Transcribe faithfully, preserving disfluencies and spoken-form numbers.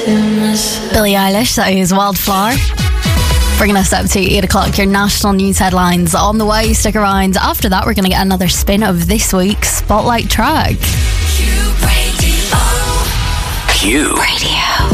Billie Eilish, that is Wildflower. Bringing us up to eight o'clock, your national news headlines on the way. Stick around. After that, we're going to get another spin of this week's Spotlight track. Q Radio. Q Radio.